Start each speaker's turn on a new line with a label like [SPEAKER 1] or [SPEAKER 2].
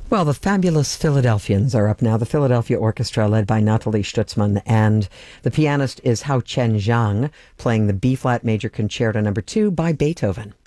[SPEAKER 1] Well, the fabulous Philadelphians are up now. The Philadelphia Orchestra, led by Nathalie Stutzmann, and the pianist is Hao Chen Zhang, playing the B-flat Major Concerto No. 2 by Beethoven.